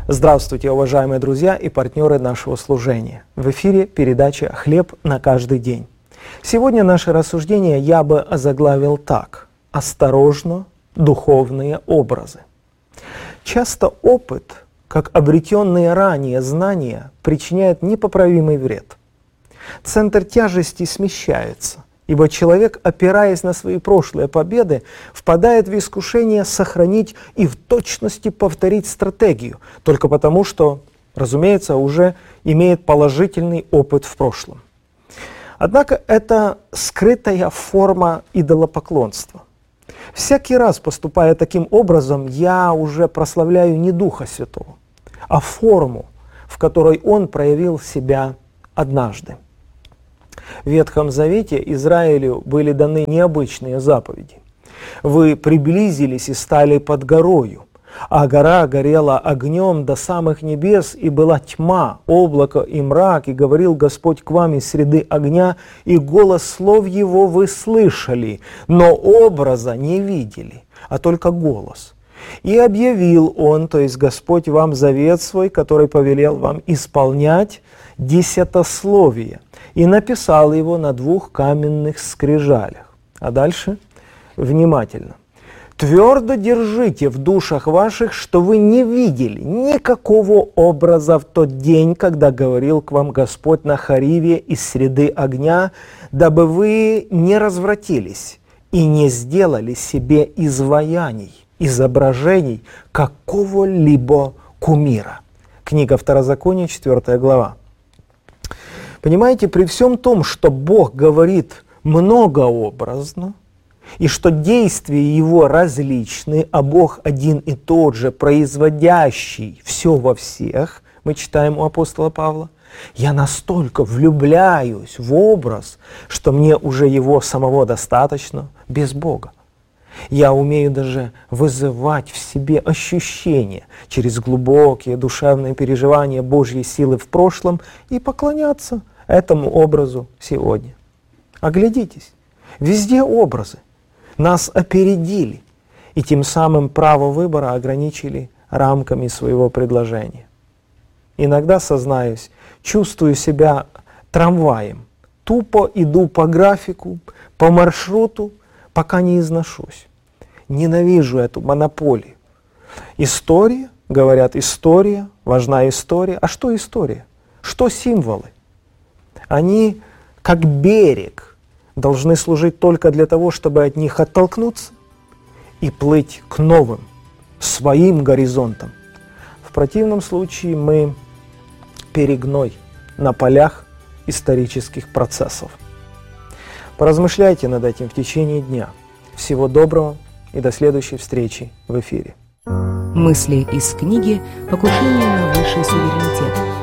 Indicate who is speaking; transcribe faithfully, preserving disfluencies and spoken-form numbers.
Speaker 1: Здравствуйте, уважаемые друзья и партнеры нашего служения. В эфире передача «Хлеб на каждый день». Сегодня наше рассуждение я бы озаглавил так: «Осторожно, духовные образы». Часто опыт, как обретенные ранее знания, причиняет непоправимый вред. Центр тяжести смещается, ибо человек, опираясь на свои прошлые победы, впадает в искушение сохранить и в точности повторить стратегию, только потому, что, разумеется, уже имеет положительный опыт в прошлом. Однако это скрытая форма идолопоклонства. Всякий раз, поступая таким образом, я уже прославляю не Духа Святого, а форму, в которой Он проявил себя однажды. В Ветхом Завете Израилю были даны необычные заповеди. «Вы приблизились и стали под горою, а гора горела огнем до самых небес, и была тьма, облако и мрак, и говорил Господь к вам из среды огня, и голос слов Его вы слышали, но образа не видели, а только голос. И объявил Он, то есть Господь, вам завет свой, который повелел вам исполнять десятословие, и написал его на двух каменных скрижалях». А дальше внимательно. «Твердо держите в душах ваших, что вы не видели никакого образа в тот день, когда говорил к вам Господь на Хориве из среды огня, дабы вы не развратились и не сделали себе изваяний, изображений какого-либо кумира». Книга Второзакония, четвёртая глава. Понимаете, при всем том, что Бог говорит многообразно, и что действия Его различны, а Бог один и тот же, производящий все во всех, мы читаем у апостола Павла, я настолько влюбляюсь в образ, что мне уже его самого достаточно без Бога. Я умею даже вызывать в себе ощущения через глубокие душевные переживания Божьей силы в прошлом и поклоняться этому образу сегодня. Оглядитесь, везде образы. Нас опередили и тем самым право выбора ограничили рамками своего предложения. Иногда, сознаюсь, чувствую себя трамваем. Тупо иду по графику, по маршруту, пока не изношусь. Ненавижу эту монополию. История, говорят, история, важна история. А что история? Что символы? Они, как берег, должны служить только для того, чтобы от них оттолкнуться и плыть к новым, своим горизонтам. В противном случае мы перегной на полях исторических процессов. Поразмышляйте над этим в течение дня. Всего доброго и до следующей встречи в эфире.
Speaker 2: Мысли из книги «Покушение на высший суверенитет».